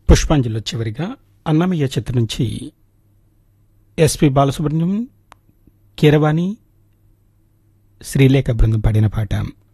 పుష్పాంజలిలో చివరిగా అన్నమయ్య చిత్రం నుంచి ఎస్పి బాలసుబ్రహ్మణ్యం, కీరవాణి, శ్రీలేఖ బృందం పాడిన పాట.